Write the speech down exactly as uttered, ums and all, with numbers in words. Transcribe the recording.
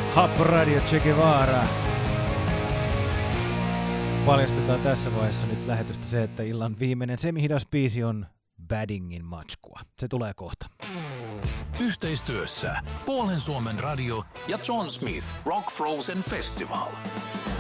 Hap Radio Che Guevara. Paljastetaan tässä vaiheessa nyt lähetystä se, että illan viimeinen semihidas biisi on Baddingin matskua. Se tulee kohta. Yhteistyössä Puolen Suomen Radio ja John Smith Rock Frozen Festival.